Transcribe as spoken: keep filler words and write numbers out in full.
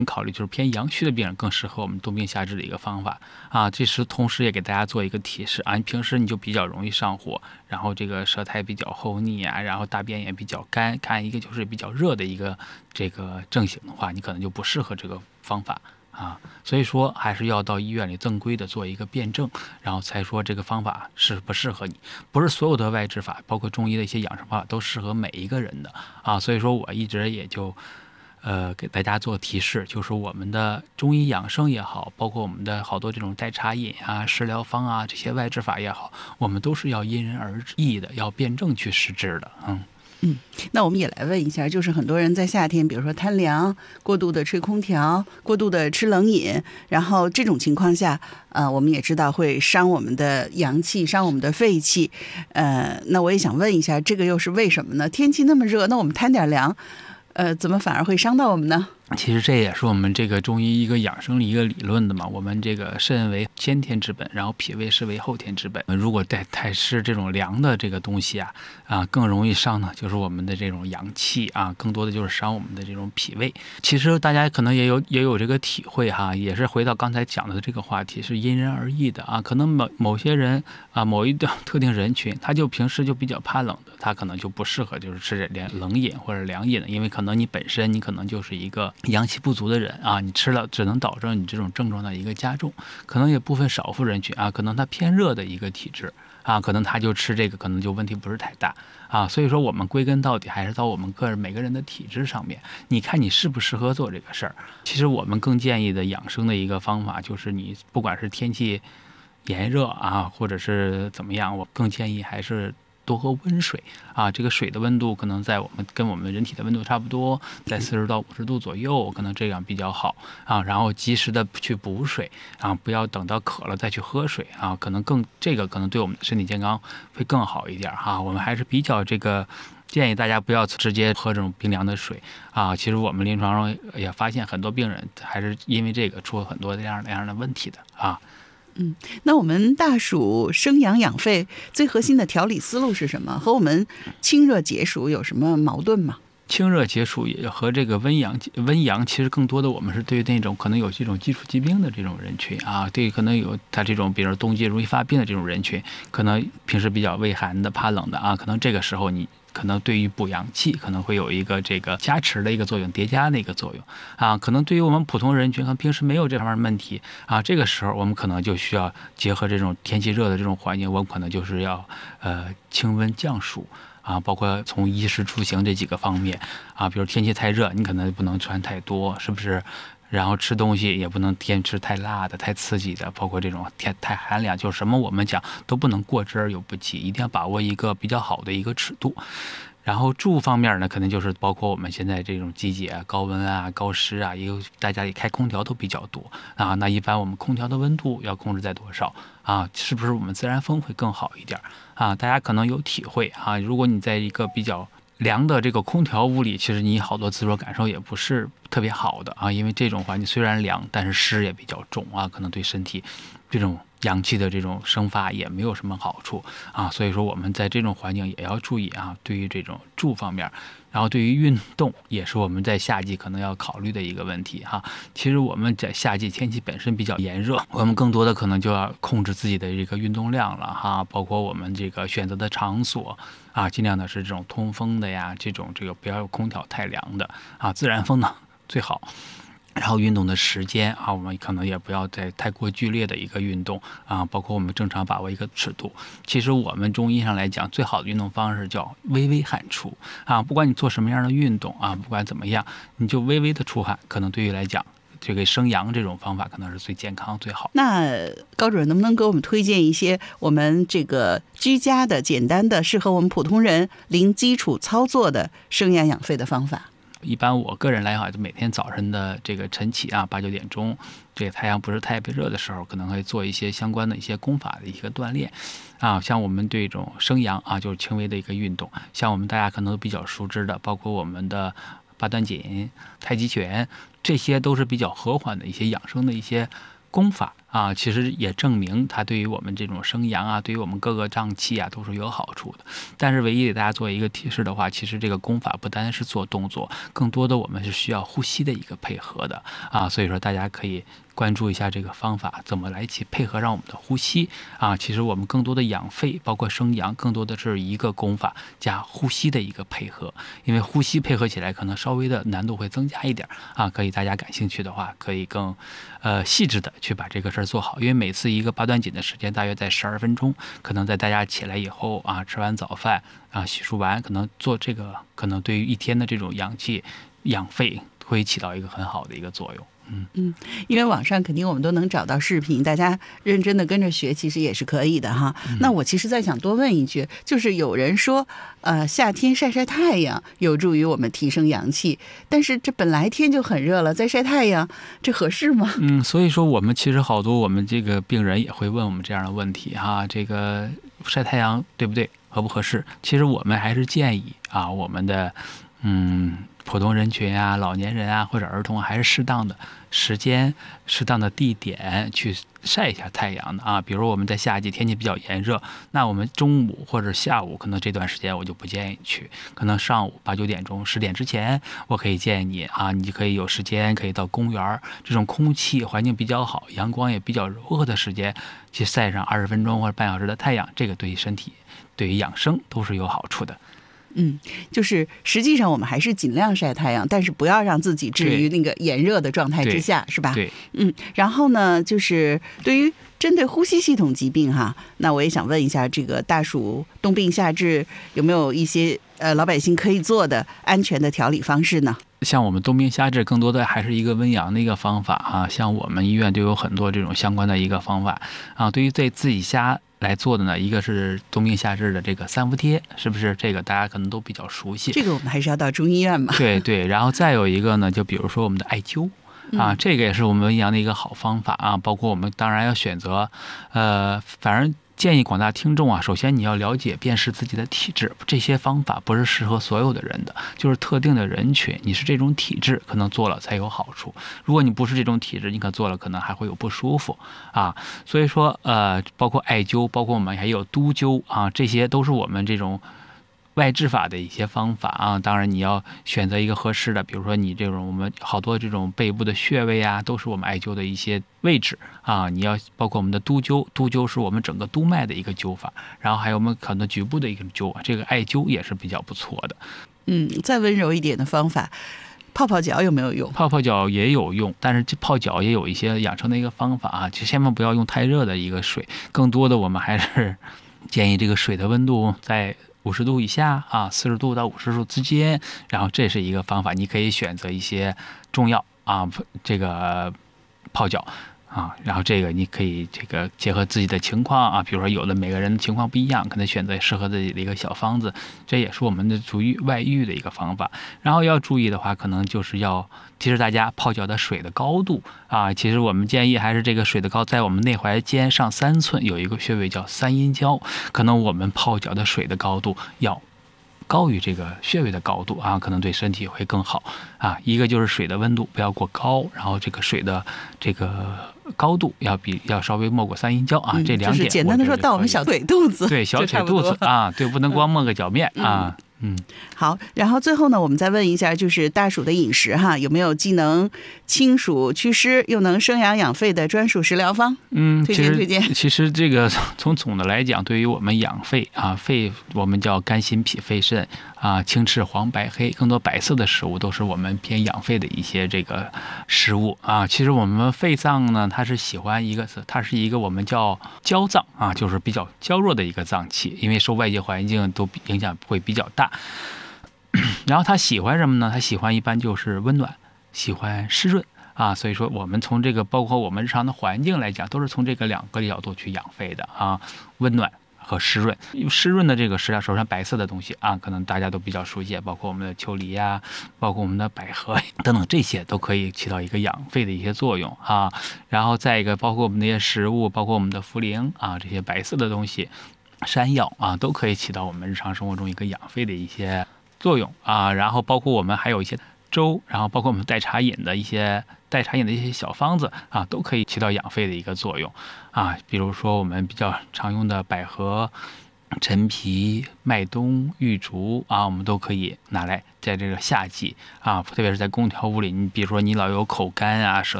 考虑就是偏阳虚的病人更适合我们冬病夏治的一个方法啊。这时同时也给大家做一个提示啊，你平时你就比较容易上火，然后这个舌苔比较厚腻啊，然后大便也比较干，看一个就是比较热的一个这个症型的话，你可能就不适合这个方法啊。所以说还是要到医院里正规的做一个辩证，然后才说这个方法适不适合你。不是所有的外治法，包括中医的一些养生方法都适合每一个人的啊。所以说我一直也就。呃，给大家做提示，就是我们的中医养生也好，包括我们的好多这种代茶饮啊、食疗方啊，这些外治法也好，我们都是要因人而异的，要辩证去施治的。嗯嗯，那我们也来问一下，就是很多人在夏天，比如说贪凉、过度的吹空调、过度的吃冷饮，然后这种情况下，呃，我们也知道会伤我们的阳气，伤我们的肺气。呃，那我也想问一下，这个又是为什么呢？天气那么热，那我们贪点凉。呃，怎么反而会伤到我们呢？ 其实这也是我们这个中医一个养生的一个理论的嘛。我们这个肾为先天之本，然后脾胃是为后天之本。如果太太吃这种凉的这个东西啊，啊，更容易伤呢，就是我们的这种阳气啊，更多的就是伤我们的这种脾胃。其实大家可能也有也有这个体会哈，也是回到刚才讲的这个话题，是因人而异的啊。可能某某些人啊，某一个特定人群，他就平时就比较怕冷的，他可能就不适合就是吃点冷饮或者凉饮的，因为可能你本身你可能就是一个阳气不足的人啊，你吃了只能导致你这种症状的一个加重。可能也部分少数人群啊，可能他偏热的一个体质啊，可能他就吃这个可能就问题不是太大啊。所以说我们归根到底还是到我们个人每个人的体质上面，你看你适不适合做这个事儿。其实我们更建议的养生的一个方法就是你不管是天气炎热啊，或者是怎么样，我更建议还是多喝温水啊。这个水的温度可能在我们跟我们人体的温度差不多，在四十到五十度左右，可能这样比较好啊。然后及时的去补水啊，不要等到渴了再去喝水啊，可能更这个可能对我们的身体健康会更好一点哈、啊。我们还是比较这个建议大家不要直接喝这种冰凉的水啊。其实我们临床上也发现很多病人还是因为这个出了很多这样那样的问题的啊。 嗯，那我们大暑生阳养肺最核心的调理思路是什么？和我们清热解暑有什么矛盾吗？ 清热解暑也和这个温阳温阳，其实更多的我们是对那种可能有这种基础疾病的这种人群啊，对可能有他这种比如冬季容易发病的这种人群，可能平时比较畏寒的怕冷的啊，可能这个时候你可能对于补阳气可能会有一个这个加持的一个作用，叠加的一个作用啊。可能对于我们普通人群，可能平时没有这方面的问题啊，这个时候我们可能就需要结合这种天气热的这种环境，我们可能就是要呃清温降暑。啊，包括从衣食住行这几个方面啊，比如天气太热，你可能不能穿太多，是不是？然后吃东西也不能天吃太辣的、太刺激的，包括这种天太寒凉，就是什么我们讲都不能过之而有不及，一定要把握一个比较好的一个尺度。然后住方面呢，可能就是包括我们现在这种季节高温啊、高湿啊，也有大家里开空调都比较多啊。那一般我们空调的温度要控制在多少啊？是不是我们自然风会更好一点啊？大家可能有体会啊。如果你在一个比较凉的这个空调屋里，其实你好多自我感受也不是特别好的啊，因为这种环境虽然凉，但是湿也比较重啊，可能对身体这种阳气的这种生发也没有什么好处啊。所以说我们在这种环境也要注意啊，对于这种住方面，然后对于运动也是我们在夏季可能要考虑的一个问题哈。其实我们在夏季天气本身比较炎热，我们更多的可能就要控制自己的这个运动量了哈，包括我们这个选择的场所啊，尽量的是这种通风的呀，这种这个不要有空调太凉的啊，自然风呢最好。然后运动的时间啊，我们可能也不要再太过剧烈的一个运动啊，包括我们正常把握一个尺度。其实我们中医上来讲，最好的运动方式叫微微汗出啊，不管你做什么样的运动啊，不管怎么样，你就微微的出汗，可能对于来讲，这个生阳这种方法可能是最健康最好。 那高主任能不能给我们推荐一些我们这个居家的、简单的、适合我们普通人零基础操作的生阳养肺的方法？ 一般我个人来讲，就每天早晨的这个晨起啊，八九点钟，这个太阳不是太别热的时候，可能会做一些相关的一些功法的一个锻炼啊。像我们这种生阳啊，就是轻微的一个运动，像我们大家可能都比较熟知的，包括我们的八段锦、太极拳，这些都是比较和缓的一些养生的一些功法啊，其实也证明它对于我们这种生阳啊，对于我们各个脏器啊都是有好处的。但是唯一给大家做一个提示的话，其实这个功法不单是做动作，更多的我们是需要呼吸的一个配合的啊，所以说大家可以关注一下这个方法怎么来去配合上我们的呼吸啊。其实我们更多的养肺，包括生阳，更多的是一个功法加呼吸的一个配合，因为呼吸配合起来可能稍微的难度会增加一点啊。可以大家感兴趣的话，可以更呃细致的去把这个事儿做好，因为每次一个八段锦的时间大约在十二分钟，可能在大家起来以后啊，吃完早饭啊，洗漱完，可能做这个可能对于一天的这种养气养肺会起到一个很好的一个作用。嗯嗯，因为网上肯定我们都能找到视频，大家认真的跟着学，其实也是可以的哈。嗯、那我其实在想多问一句，就是有人说，呃，夏天晒晒太阳有助于我们提升阳气，但是这本来天就很热了，再晒太阳，这合适吗？ 嗯，所以说我们其实好多我们这个病人也会问我们这样的问题哈，这个晒太阳对不对，合不合适？其实我们还是建议啊，我们的嗯。普通人群啊、老年人啊或者儿童，还是适当的时间、适当的地点去晒一下太阳的啊。比如我们在夏季天气比较炎热，那我们中午或者下午可能这段时间我就不建议去，可能上午八九点钟、十点之前，我可以建议你啊，你可以有时间可以到公园，这种空气环境比较好、阳光也比较柔和的时间，去晒上二十分钟或者半小时的太阳，这个对于身体、对于养生都是有好处的。 嗯，就是实际上我们还是尽量晒太阳，但是不要让自己置于那个炎热的状态之下，是吧？ 对， 嗯，然后呢，就是对于针对呼吸系统疾病哈，那我也想问一下，这个大暑冬病夏治有没有一些呃老百姓可以做的安全的调理方式呢？ 像我们冬病夏治更多的还是一个温阳的一个方法啊，像我们医院就有很多这种相关的一个方法啊。对于在自己家来做的呢，一个是冬病夏治的这个三伏贴，是不是这个大家可能都比较熟悉？ 这个我们还是要到中医院嘛。 对对，然后再有一个呢，就比如说我们的艾灸。啊，这个也是我们温阳的一个好方法啊，包括我们当然要选择，呃，反正建议广大听众啊，首先你要了解辨识自己的体质，这些方法不是适合所有的人的，就是特定的人群，你是这种体质，可能做了才有好处。如果你不是这种体质，你可做了可能还会有不舒服啊。所以说，呃，包括艾灸，包括我们还有督灸啊，这些都是我们这种外治法的一些方法啊，当然你要选择一个合适的，比如说你这种我们好多这种背部的穴位啊，都是我们艾灸的一些位置啊。你要包括我们的督灸，督灸是我们整个督脉的一个灸法，然后还有我们可能局部的一个灸，这个艾灸也是比较不错的。 嗯，再温柔一点的方法，泡泡脚有没有用？ 泡泡脚也有用，但是这泡脚也有一些养生的一个方法啊，就千万不要用太热的一个水，更多的我们还是建议这个水的温度在五十度以下啊，四十度到五十度之间，然后这是一个方法，你可以选择一些中药啊，这个泡脚啊，然后这个你可以这个结合自己的情况啊，比如说有的每个人的情况不一样，可能选择适合自己的一个小方子，这也是我们的属于外遇的一个方法。然后要注意的话，可能就是要提示大家泡脚的水的高度啊，其实我们建议还是这个水的高，在我们内踝尖上三寸有一个穴位叫三阴交，可能我们泡脚的水的高度要高于这个穴位的高度啊，可能对身体会更好啊。一个就是水的温度不要过高，然后这个水的这个高度要比要稍微没过三阴交啊，嗯、这两点就是简单的说到我们小腿肚子， 对小腿肚子啊，对，不能光没个脚面、嗯、啊。嗯， 好，然后最后呢，我们再问一下，就是大暑的饮食哈，有没有既能清暑祛湿，又能生阳养肺的专属食疗方？ 嗯， 推荐推荐。 其实这个从总的来讲，对于我们养肺啊，肺我们叫肝心脾肺肾啊，青赤黄白黑，更多白色的食物都是我们偏养肺的一些这个食物啊。其实我们肺脏呢，它是喜欢一个，它是一个我们叫娇脏啊，就是比较娇弱的一个脏器，因为受外界环境都影响会比较大。然后他喜欢什么呢？他喜欢一般就是温暖，喜欢湿润啊。所以说我们从这个包括我们日常的环境来讲，都是从这个两个角度去养肺的啊，温暖和湿润。湿润的这个食疗，首先白色的东西啊，可能大家都比较熟悉，包括我们的秋梨呀、啊，包括我们的百合等等，这些都可以起到一个养肺的一些作用啊。然后再一个，包括我们那些食物，包括我们的茯苓啊，这些白色的东西，山药啊，都可以起到我们日常生活中一个养肺的一些作用啊。然后包括我们还有一些粥，然后包括我们代茶饮的一些代茶饮的一些小方子啊，都可以起到养肺的一个作用啊。比如说我们比较常用的百合、陈皮、麦冬、玉竹啊，我们都可以拿来在这个夏季啊，特别是在空调屋里，你比如说你老有口干啊、舌